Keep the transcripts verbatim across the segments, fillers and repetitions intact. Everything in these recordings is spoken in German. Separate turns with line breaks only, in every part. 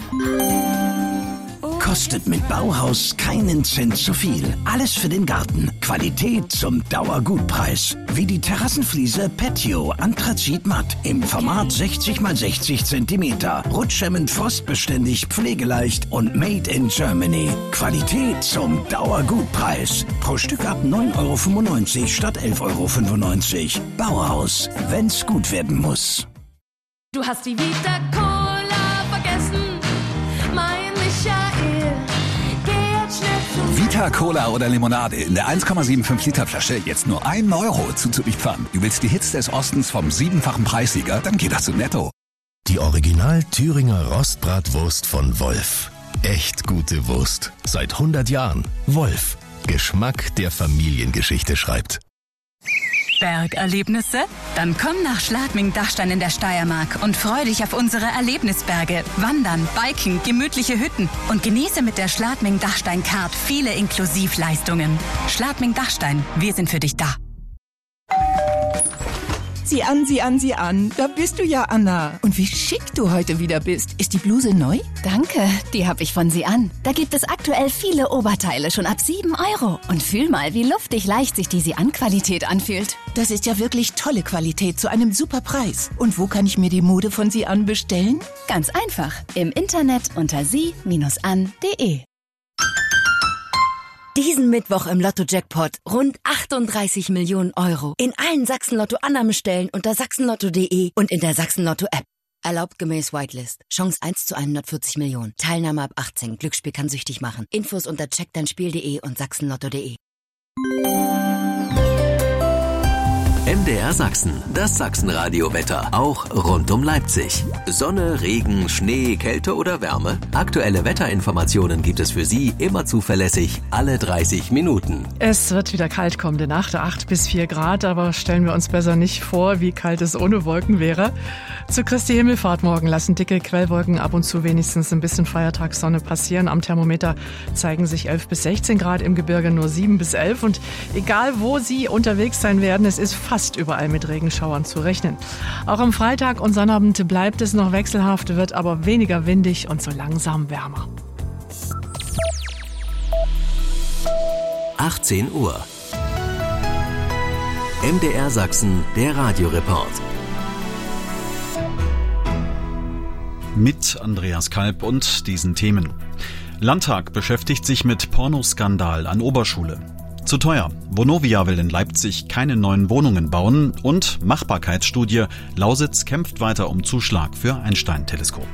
Kostet mit Bauhaus keinen Cent zu viel. Alles für den Garten. Qualität zum Dauergutpreis. Wie die Terrassenfliese Patio Anthrazit Matt im Format sechzig mal sechzig Zentimeter. Rutschhemmend, frostbeständig, pflegeleicht und made in Germany. Qualität zum Dauergutpreis. Pro Stück ab neun Euro fünfundneunzig statt elf Euro fünfundneunzig. Bauhaus, wenn's gut werden muss.
Du hast die Vita Cola vergessen, mein Michael. Geh jetzt schnell zu
Vita Cola oder Limonade in der eins Komma fünfundsiebzig Liter Flasche jetzt nur ein Euro zuzüglich Pfand. Du willst die Hits des Ostens vom siebenfachen Preissieger? Dann geh doch zu Netto.
Die Original Thüringer Rostbratwurst von Wolf. Echt gute Wurst. Seit hundert Jahren. Wolf. Geschmack, der Familiengeschichte schreibt.
Bergerlebnisse? Dann komm nach Schladming-Dachstein in der Steiermark und freu dich auf unsere Erlebnisberge. Wandern, Biken, gemütliche Hütten und genieße mit der Schladming-Dachstein-Card viele Inklusivleistungen. Schladming-Dachstein, wir sind für dich da.
Sieh an, sieh an, sieh an. Da bist du ja, Anna. Und wie schick du heute wieder bist. Ist die Bluse neu?
Danke, die habe ich von Sie an. Da gibt es aktuell viele Oberteile schon ab sieben Euro. Und fühl mal, wie luftig leicht sich die Sie-an-Qualität anfühlt.
Das ist ja wirklich tolle Qualität zu einem super Preis. Und wo kann ich mir die Mode von Sie an bestellen?
Ganz einfach. Im Internet unter sie Bindestrich an Punkt de.
Diesen Mittwoch im Lotto-Jackpot rund achtunddreißig Millionen Euro. In allen Sachsen-Lotto-Annahmestellen unter sachsenlotto punkt de und in der Sachsen-Lotto-App. Erlaubt gemäß Whitelist. Chance eins zu hundertvierzig Millionen. Teilnahme ab achtzehn. Glücksspiel kann süchtig machen. Infos unter check dein spiel punkt de und sachsenlotto punkt de.
M D R Sachsen, das Sachsenradio-Wetter, auch rund um Leipzig. Sonne, Regen, Schnee, Kälte oder Wärme? Aktuelle Wetterinformationen gibt es für Sie immer zuverlässig, alle dreißig Minuten.
Es wird wieder kalt kommende Nacht, acht bis vier Grad, aber stellen wir uns besser nicht vor, wie kalt es ohne Wolken wäre. Zu Christi Himmelfahrt morgen lassen dicke Quellwolken ab und zu wenigstens ein bisschen Feiertagssonne passieren. Am Thermometer zeigen sich elf bis sechzehn Grad, im Gebirge nur sieben bis elf. Und egal, wo Sie unterwegs sein werden, es ist fast überall mit Regenschauern zu rechnen. Auch am Freitag und Sonnabend bleibt es noch wechselhaft, wird aber weniger windig und so langsam wärmer.
achtzehn Uhr. M D R Sachsen, der Radioreport.
Mit Andreas Kalb und diesen Themen. Landtag beschäftigt sich mit Pornoskandal an Oberschule. Zu teuer. Vonovia will in Leipzig keine neuen Wohnungen bauen und Machbarkeitsstudie. Lausitz kämpft weiter um Zuschlag für Einstein-Teleskop.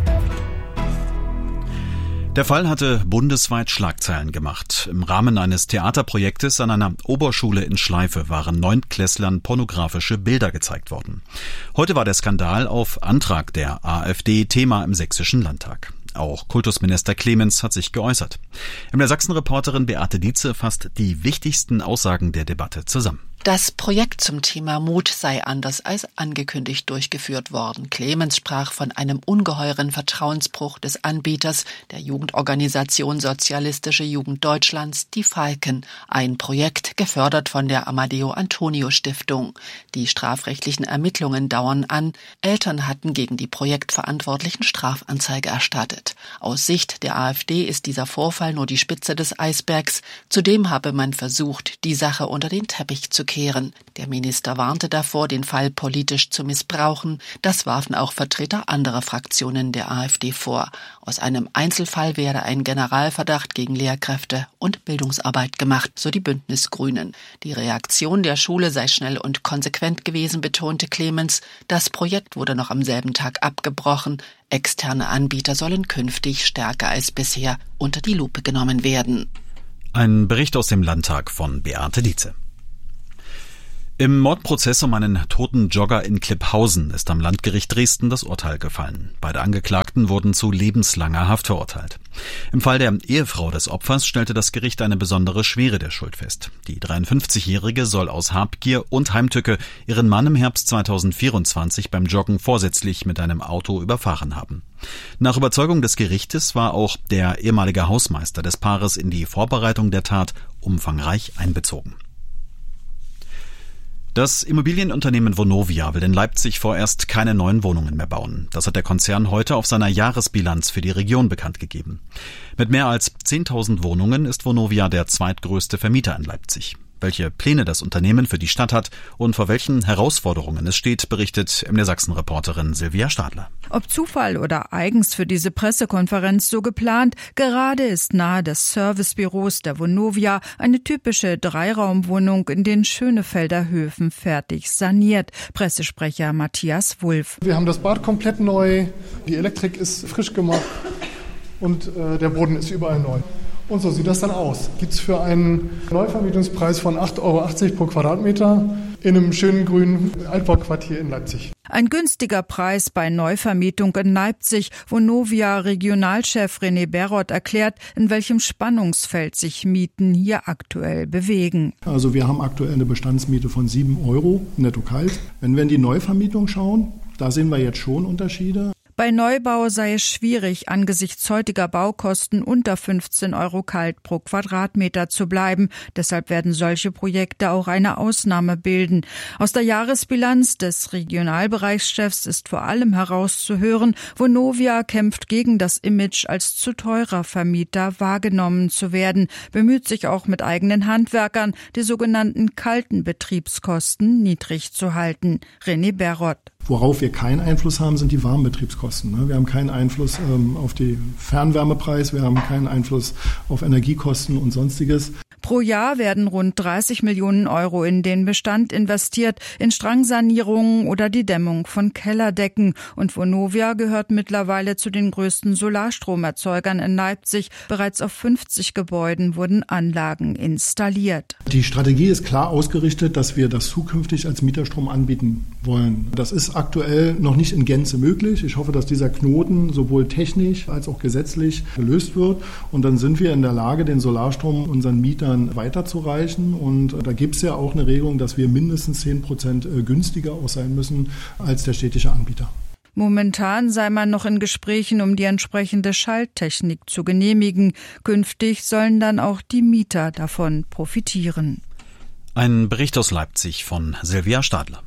Der Fall hatte bundesweit Schlagzeilen gemacht. Im Rahmen eines Theaterprojektes an einer Oberschule in Schleife waren Neuntklässlern pornografische Bilder gezeigt worden. Heute war der Skandal auf Antrag der AfD Thema im Sächsischen Landtag. Auch Kultusminister Clemens hat sich geäußert. M D R Sachsen-Reporterin Beate Dietze fasst die wichtigsten Aussagen der Debatte zusammen.
Das Projekt zum Thema Mut sei anders als angekündigt durchgeführt worden. Clemens sprach von einem ungeheuren Vertrauensbruch des Anbieters, der Jugendorganisation Sozialistische Jugend Deutschlands, die Falken. Ein Projekt gefördert von der Amadeo Antonio Stiftung. Die strafrechtlichen Ermittlungen dauern an. Eltern hatten gegen die Projektverantwortlichen Strafanzeige erstattet. Aus Sicht der AfD ist dieser Vorfall nur die Spitze des Eisbergs. Zudem habe man versucht, die Sache unter den Teppich zu kehren. Der Minister warnte davor, den Fall politisch zu missbrauchen. Das warfen auch Vertreter anderer Fraktionen der AfD vor. Aus einem Einzelfall werde ein Generalverdacht gegen Lehrkräfte und Bildungsarbeit gemacht, so die Bündnisgrünen. Die Reaktion der Schule sei schnell und konsequent gewesen, betonte Clemens. Das Projekt wurde noch am selben Tag abgebrochen. Externe Anbieter sollen künftig stärker als bisher unter die Lupe genommen werden.
Ein Bericht aus dem Landtag von Beate Dietze. Im Mordprozess um einen toten Jogger in Klipphausen ist am Landgericht Dresden das Urteil gefallen. Beide Angeklagten wurden zu lebenslanger Haft verurteilt. Im Fall der Ehefrau des Opfers stellte das Gericht eine besondere Schwere der Schuld fest. Die dreiundfünfzigjährige soll aus Habgier und Heimtücke ihren Mann im Herbst zweitausendvierundzwanzig beim Joggen vorsätzlich mit einem Auto überfahren haben. Nach Überzeugung des Gerichtes war auch der ehemalige Hausmeister des Paares in die Vorbereitung der Tat umfangreich einbezogen. Das Immobilienunternehmen Vonovia will in Leipzig vorerst keine neuen Wohnungen mehr bauen. Das hat der Konzern heute auf seiner Jahresbilanz für die Region bekannt gegeben. Mit mehr als zehntausend Wohnungen ist Vonovia der zweitgrößte Vermieter in Leipzig. Welche Pläne das Unternehmen für die Stadt hat und vor welchen Herausforderungen es steht, berichtet M D R Sachsen-Reporterin Silvia Stadler.
Ob Zufall oder eigens für diese Pressekonferenz so geplant, gerade ist nahe des Servicebüros der Vonovia eine typische Dreiraumwohnung in den Schönefelder Höfen fertig saniert. Pressesprecher Matthias Wulff.
Wir haben das Bad komplett neu, die Elektrik ist frisch gemacht und äh, der Boden ist überall neu. Und so sieht das dann aus. Gibt es für einen Neuvermietungspreis von acht Euro achtzig pro Quadratmeter in einem schönen grünen Altbauquartier in Leipzig.
Ein günstiger Preis bei Neuvermietung in Leipzig. Vonovia Regionalchef René Beroth erklärt, in welchem Spannungsfeld sich Mieten hier aktuell bewegen.
Also wir haben aktuell eine Bestandsmiete von sieben Euro netto kalt. Wenn wir in die Neuvermietung schauen, da sehen wir jetzt schon Unterschiede.
Bei Neubau sei es schwierig, angesichts heutiger Baukosten unter fünfzehn Euro kalt pro Quadratmeter zu bleiben. Deshalb werden solche Projekte auch eine Ausnahme bilden. Aus der Jahresbilanz des Regionalbereichschefs ist vor allem herauszuhören, Vonovia kämpft gegen das Image, als zu teurer Vermieter wahrgenommen zu werden, bemüht sich auch mit eigenen Handwerkern, die sogenannten kalten Betriebskosten niedrig zu halten. René Beroth.
Worauf wir keinen Einfluss haben, sind die Warmbetriebskosten. Wir haben keinen Einfluss ähm, auf den Fernwärmepreis, wir haben keinen Einfluss auf Energiekosten und Sonstiges.
Pro Jahr werden rund dreißig Millionen Euro in den Bestand investiert, in Strangsanierungen oder die Dämmung von Kellerdecken. Und Vonovia gehört mittlerweile zu den größten Solarstromerzeugern in Leipzig. Bereits auf fünfzig Gebäuden wurden Anlagen installiert.
Die Strategie ist klar ausgerichtet, dass wir das zukünftig als Mieterstrom anbieten wollen. Das ist aktuell noch nicht in Gänze möglich. Ich hoffe, dass dieser Knoten sowohl technisch als auch gesetzlich gelöst wird. Und dann sind wir in der Lage, den Solarstrom unseren Mietern weiterzureichen. Und da gibt es ja auch eine Regelung, dass wir mindestens zehn Prozent günstiger auch sein müssen als der städtische Anbieter.
Momentan sei man noch in Gesprächen, um die entsprechende Schalttechnik zu genehmigen. Künftig sollen dann auch die Mieter davon profitieren.
Ein Bericht aus Leipzig von Silvia Stadler.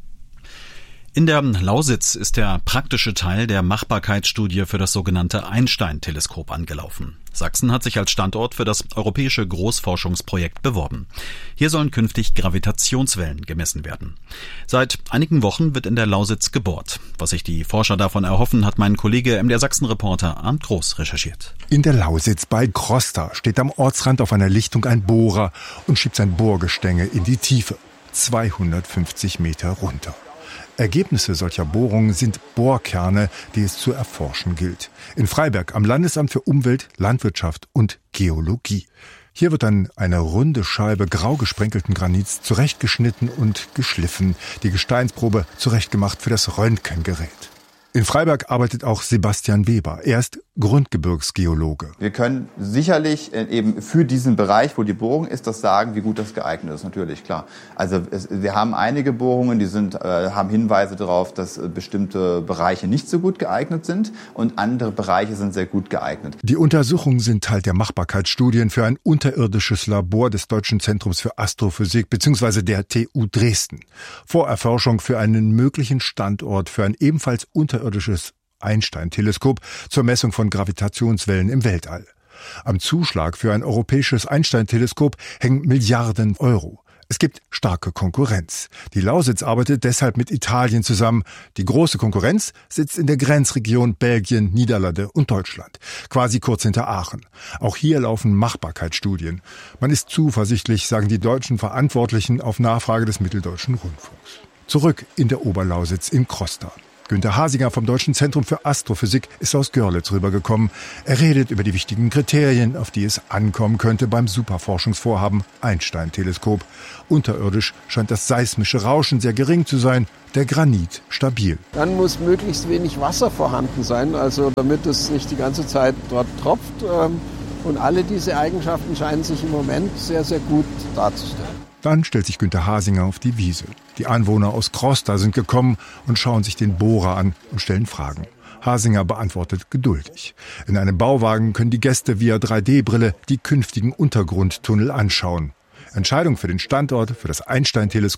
In der Lausitz ist der praktische Teil der Machbarkeitsstudie für das sogenannte Einstein-Teleskop angelaufen. Sachsen hat sich als Standort für das europäische Großforschungsprojekt beworben. Hier sollen künftig Gravitationswellen gemessen werden. Seit einigen Wochen wird in der Lausitz gebohrt. Was sich die Forscher davon erhoffen, hat mein Kollege M D R Sachsen-Reporter Arndt Groß recherchiert.
In der Lausitz bei Groster steht am Ortsrand auf einer Lichtung ein Bohrer und schiebt sein Bohrgestänge in die Tiefe, zweihundertfünfzig Meter runter. Ergebnisse solcher Bohrungen sind Bohrkerne, die es zu erforschen gilt. In Freiberg am Landesamt für Umwelt, Landwirtschaft und Geologie. Hier wird dann eine runde Scheibe grau gesprenkelten Granits zurechtgeschnitten und geschliffen. Die Gesteinsprobe zurechtgemacht für das Röntgengerät. In Freiberg arbeitet auch Sebastian Weber. Er ist Grundgebirgsgeologe.
Wir können sicherlich eben für diesen Bereich, wo die Bohrung ist, das sagen, wie gut das geeignet ist. Natürlich, klar. Also es, wir haben einige Bohrungen, die sind, äh, haben Hinweise darauf, dass äh, bestimmte Bereiche nicht so gut geeignet sind und andere Bereiche sind sehr gut geeignet.
Die Untersuchungen sind Teil der Machbarkeitsstudien für ein unterirdisches Labor des Deutschen Zentrums für Astrophysik bzw. der T U Dresden. Vorerforschung für einen möglichen Standort für ein ebenfalls unterirdisches irdisches Einstein-Teleskop zur Messung von Gravitationswellen im Weltall. Am Zuschlag für ein europäisches Einstein-Teleskop hängen Milliarden Euro. Es gibt starke Konkurrenz. Die Lausitz arbeitet deshalb mit Italien zusammen. Die große Konkurrenz sitzt in der Grenzregion Belgien, Niederlande und Deutschland, quasi kurz hinter Aachen. Auch hier laufen Machbarkeitsstudien. Man ist zuversichtlich, sagen die deutschen Verantwortlichen auf Nachfrage des Mitteldeutschen Rundfunks. Zurück in der Oberlausitz in Groster. Günter Hasinger vom Deutschen Zentrum für Astrophysik ist aus Görlitz rübergekommen. Er redet über die wichtigen Kriterien, auf die es ankommen könnte beim Superforschungsvorhaben Einstein-Teleskop. Unterirdisch scheint das seismische Rauschen sehr gering zu sein, der Granit stabil.
Dann muss möglichst wenig Wasser vorhanden sein, also damit es nicht die ganze Zeit dort tropft. Und alle diese Eigenschaften scheinen sich im Moment sehr, sehr gut darzustellen.
Dann stellt sich Günter Hasinger auf die Wiese. Die Anwohner aus Groster sind gekommen und schauen sich den Bohrer an und stellen Fragen. Hasinger beantwortet geduldig. In einem Bauwagen können die Gäste via drei D Brille die künftigen Untergrundtunnel anschauen. Entscheidung für den Standort für das Einstein-Teleskop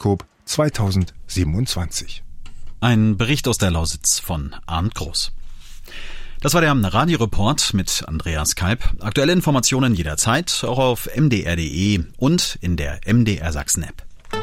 zweitausendsiebenundzwanzig.
Ein Bericht aus der Lausitz von Arndt Groß. Das war der Radioreport mit Andreas Kalb. Aktuelle Informationen jederzeit, auch auf m d r punkt d e und in der M D R Sachsen App.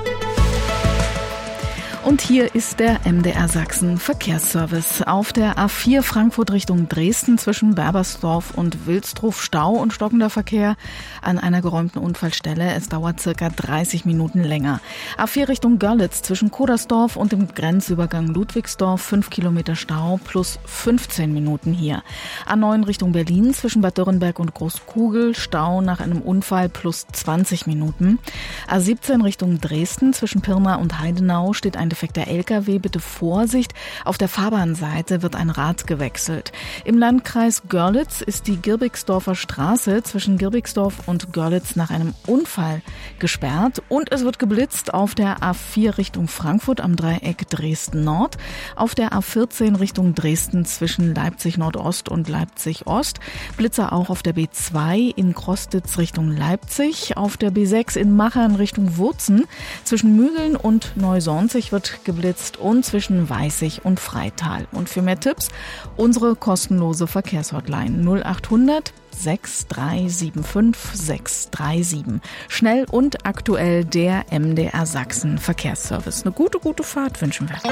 Und hier ist der M D R Sachsen Verkehrsservice. Auf der A vier Frankfurt Richtung Dresden zwischen Berbersdorf und Wilsdruf Stau und stockender Verkehr an einer geräumten Unfallstelle. Es dauert circa dreißig Minuten länger. A vier Richtung Görlitz zwischen Kodersdorf und dem Grenzübergang Ludwigsdorf fünf Kilometer Stau plus fünfzehn Minuten hier. A neun Richtung Berlin zwischen Bad Dürrenberg und Großkugel Stau nach einem Unfall plus zwanzig Minuten. A siebzehn Richtung Dresden zwischen Pirna und Heidenau steht ein defekter L K W, bitte Vorsicht. Auf der Fahrbahnseite wird ein Rad gewechselt. Im Landkreis Görlitz ist die Girbigsdorfer Straße zwischen Girbigsdorf und Görlitz nach einem Unfall gesperrt. Und es wird geblitzt auf der A vier Richtung Frankfurt am Dreieck Dresden Nord, auf der A vierzehn Richtung Dresden zwischen Leipzig Nordost und Leipzig Ost, Blitzer auch auf der B zwei in Krostitz Richtung Leipzig, auf der B sechs in Machern Richtung Wurzen, zwischen Mügeln und Neusonzig wird geblitzt und zwischen Weißig und Freital. Und für mehr Tipps unsere kostenlose Verkehrshotline null acht hundert sechs drei sieben fünf sechs drei sieben. Schnell und aktuell der M D R Sachsen Verkehrsservice. Eine gute, gute Fahrt wünschen wir.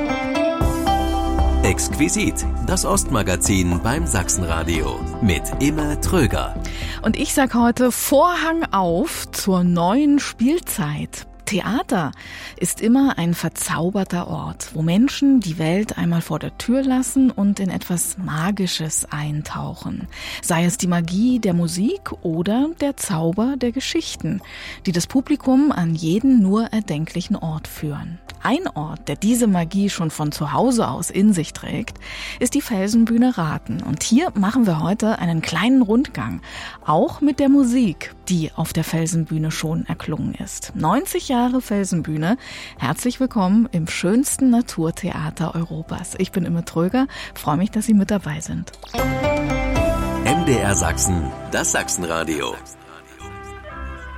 Exquisit, das Ostmagazin beim Sachsenradio mit Imme Tröger.
Und ich sag heute Vorhang auf zur neuen Spielzeit. Theater ist immer ein verzauberter Ort, wo Menschen die Welt einmal vor der Tür lassen und in etwas Magisches eintauchen. Sei es die Magie der Musik oder der Zauber der Geschichten, die das Publikum an jeden nur erdenklichen Ort führen. Ein Ort, der diese Magie schon von zu Hause aus in sich trägt, ist die Felsenbühne Rathen. Und hier machen wir heute einen kleinen Rundgang, auch mit der Musik, die auf der Felsenbühne schon erklungen ist. neunzig Jahre Felsenbühne. Herzlich willkommen im schönsten Naturtheater Europas. Ich bin Imme Tröger, freue mich, dass Sie mit dabei sind.
M D R Sachsen, das Sachsenradio.